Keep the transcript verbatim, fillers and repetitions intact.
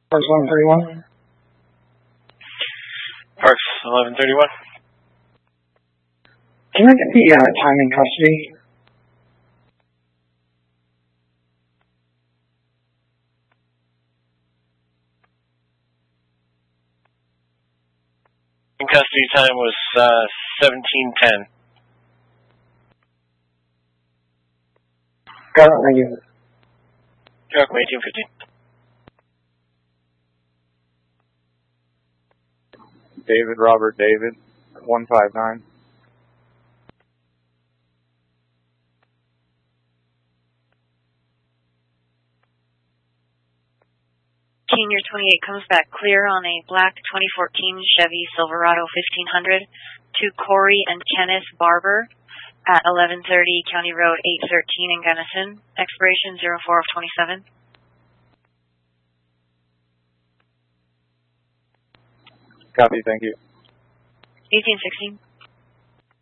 Parks eleven thirty-one. Parks eleven thirty-one. Can I get the uh, time in custody? In custody time was uh, seventeen ten. Got it, thank you. Truck eighteen fifteen. David Robert David, one five nine. Senior twenty-eight comes back clear on a black twenty fourteen Chevy Silverado fifteen hundred to Corey and Kenneth Barber at eleven thirty County Road eight thirteen in Gunnison. Expiration zero four of twenty-seven. Copy, thank you. eighteen sixteen.